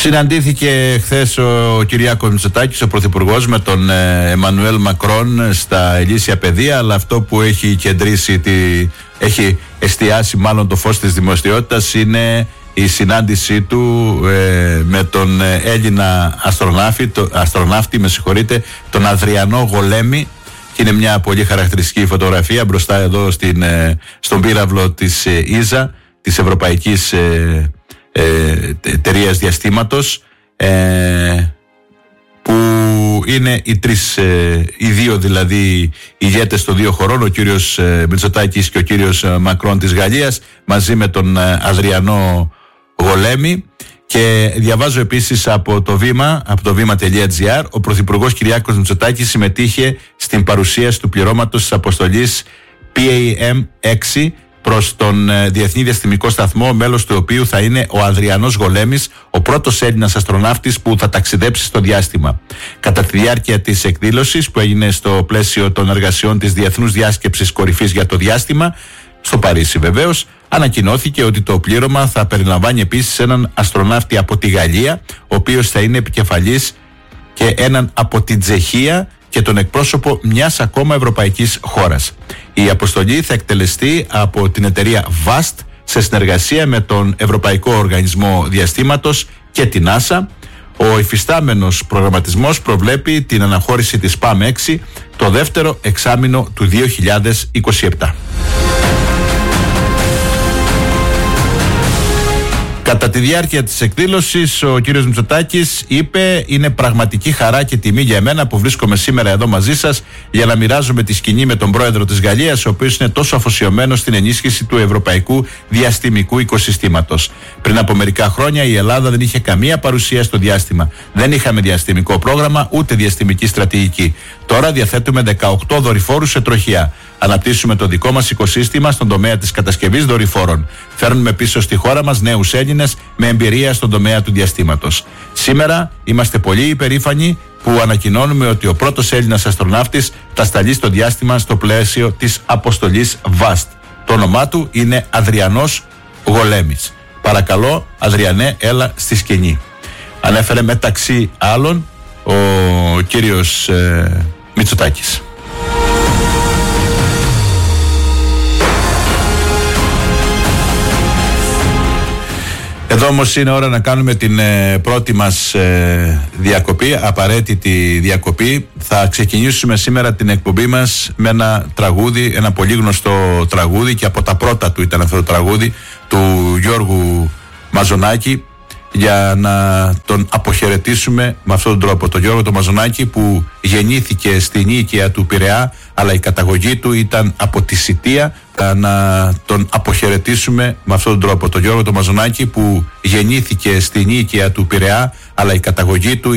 Συναντήθηκε χθες ο Κυριάκος Μητσοτάκης, ο Πρωθυπουργός, με τον Εμμανουέλ Μακρόν στα Ελίσσια Παιδεία, αλλά αυτό που έχει κεντρήσει, έχει εστιάσει μάλλον το φως της δημοσιότητας, είναι η συνάντησή του με τον Έλληνα αστροναύτη, τον Αδριανό Γολέμη, και είναι μια πολύ χαρακτηριστική φωτογραφία μπροστά εδώ στον πύραυλο της ΙΖΑ, της Ευρωπαϊκής Εταιρείας Διαστήματος, που είναι οι δύο δηλαδή ηγέτες των δύο χωρών, ο κύριος Μητσοτάκης και ο κύριος Μακρόν της Γαλλίας, μαζί με τον Αδριανό Γολέμη. Και διαβάζω επίσης από το βήμα.gr, ο Πρωθυπουργός Κυριάκος Μητσοτάκης συμμετείχε στην παρουσίαση του πληρώματος της αποστολής PAM-6 προς τον Διεθνή Διαστημικό Σταθμό, μέλος του οποίου θα είναι ο Αδριανός Γολέμης, ο πρώτος Έλληνας αστροναύτης που θα ταξιδέψει στο διάστημα. Κατά τη διάρκεια της εκδήλωσης, που έγινε στο πλαίσιο των εργασιών της Διεθνούς Διάσκεψης Κορυφής για το Διάστημα, στο Παρίσι βεβαίως, ανακοινώθηκε ότι το πλήρωμα θα περιλαμβάνει επίσης έναν αστροναύτη από τη Γαλλία, ο οποίος θα είναι επικεφαλής, και έναν από την Τσεχία και τον εκπρόσωπο μιας ακόμα ευρωπαϊκής χώρας. Η αποστολή θα εκτελεστεί από την εταιρεία VAST σε συνεργασία με τον Ευρωπαϊκό Οργανισμό Διαστήματος και την NASA. Ο υφιστάμενος προγραμματισμός προβλέπει την αναχώρηση της PAM-6 το δεύτερο εξάμηνο του 2027. Κατά τη διάρκεια της εκδήλωσης, ο κύριος Μητσοτάκης είπε: είναι πραγματική χαρά και τιμή για μένα που βρίσκομαι σήμερα εδώ μαζί σας για να μοιράζομαι τη σκηνή με τον πρόεδρο της Γαλλίας, ο οποίος είναι τόσο αφοσιωμένος στην ενίσχυση του ευρωπαϊκού διαστημικού οικοσυστήματος. Πριν από μερικά χρόνια η Ελλάδα δεν είχε καμία παρουσία στο διάστημα. Δεν είχαμε διαστημικό πρόγραμμα ούτε διαστημική στρατηγική. Τώρα διαθέτουμε 18 δορυφόρους σε τροχιά. Αναπτύσσουμε το δικό μας οικοσύστημα στον τομέα της κατασκευής δορυφόρων. Φέρνουμε πίσω στη χώρα μας νέους Έλληνες με εμπειρία στον τομέα του διαστήματος. Σήμερα είμαστε πολύ υπερήφανοι που ανακοινώνουμε ότι ο πρώτος Έλληνας αστροναύτης θα σταλεί στο διάστημα στο πλαίσιο της αποστολής VAST. Το όνομά του είναι Αδριανός Γολέμης. Παρακαλώ, Αδριανέ, έλα στη σκηνή. Ανέφερε μεταξύ άλλων ο κύριος Μητσοτάκης. Εδώ όμως είναι ώρα να κάνουμε την πρώτη μας διακοπή, απαραίτητη διακοπή. Θα ξεκινήσουμε σήμερα την εκπομπή μας με ένα τραγούδι, ένα πολύ γνωστό τραγούδι, και από τα πρώτα του ήταν αυτό το τραγούδι, του Γιώργου Μαζονάκη, για να τον αποχαιρετήσουμε με αυτόν τον τρόπο. Τον Γιώργο τον Μαζονάκη, που γεννήθηκε στην Οίκαια του Πειραιά, αλλά η καταγωγή του ήταν από τη Σιτία. Να τον αποχαιρετήσουμε με αυτόν τον τρόπο. Τον Γιώργο τον Μαζονάκη, που γεννήθηκε στην Οίκαια του Πειραιά, αλλά η καταγωγή του